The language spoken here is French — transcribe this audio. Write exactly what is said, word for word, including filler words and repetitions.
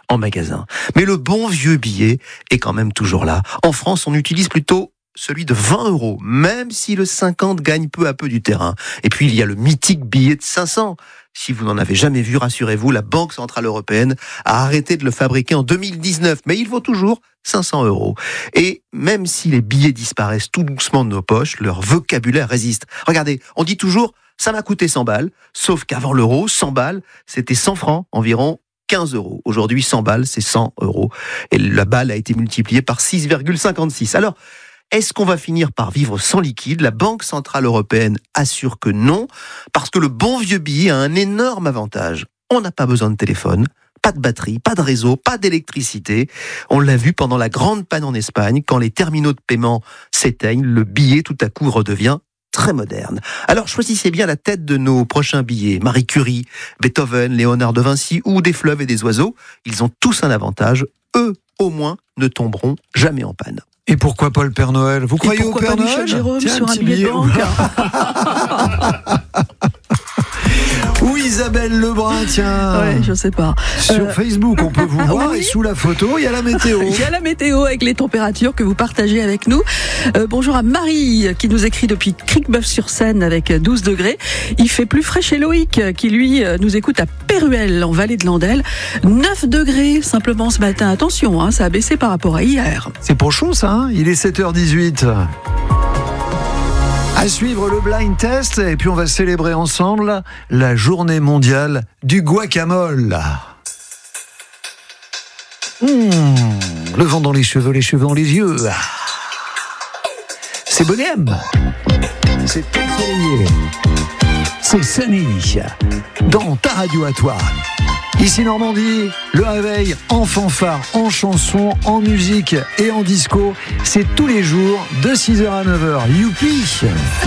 en magasin. Mais le bon vieux billet est quand même toujours là. En France, on utilise plutôt celui de vingt euros, même si le cinquante gagne peu à peu du terrain. Et puis, il y a le mythique billet de cinq cents. Si vous n'en avez jamais vu, rassurez-vous, la Banque Centrale Européenne a arrêté de le fabriquer en deux mille dix-neuf, mais il vaut toujours cinq cents euros. Et même si les billets disparaissent tout doucement de nos poches, leur vocabulaire résiste. Regardez, on dit toujours « ça m'a coûté cent balles », sauf qu'avant l'euro, cent balles, c'était cent francs, environ quinze euros. Aujourd'hui, cent balles, c'est cent euros. Et la balle a été multipliée par six virgule cinquante-six. Alors, est-ce qu'on va finir par vivre sans liquide ? La Banque Centrale Européenne assure que non, parce que le bon vieux billet a un énorme avantage. On n'a pas besoin de téléphone, pas de batterie, pas de réseau, pas d'électricité. On l'a vu pendant la grande panne en Espagne, quand les terminaux de paiement s'éteignent, le billet tout à coup redevient très moderne. Alors choisissez bien la tête de nos prochains billets. Marie Curie, Beethoven, Léonard de Vinci ou des fleuves et des oiseaux. Ils ont tous un avantage. Eux, au moins, ne tomberont jamais en panne. Et pourquoi pas le Père Noël ? Vous croyez au Père Noël ? Jérôme Tiens, sur un petit billet de banque. Ou Isabelle Lebrun, tiens. Ouais, je sais pas. Sur Euh, Facebook, on peut vous voir oui. et sous la photo, il y a la météo. Il y a la météo avec les températures que vous partagez avec nous. Euh, bonjour à Marie qui nous écrit depuis Cricbeuf-sur-Seine avec douze degrés. Il fait plus frais chez Loïc qui lui nous écoute à Péruel en vallée de Landelle. neuf degrés simplement ce matin. Attention, hein, ça a baissé par rapport à hier. C'est pour chaud ça, hein ? Il est sept heures dix-huit. À suivre le blind test et puis on va célébrer ensemble la journée mondiale du guacamole. Mmh, le vent dans les cheveux, les cheveux dans les yeux. C'est Bonhomme. C'est ensoleillé. C'est Sunny dans ta radio à toi. Ici Normandie, le réveil en fanfare, en chanson, en musique et en disco, c'est tous les jours de six heures à neuf heures. Youpi!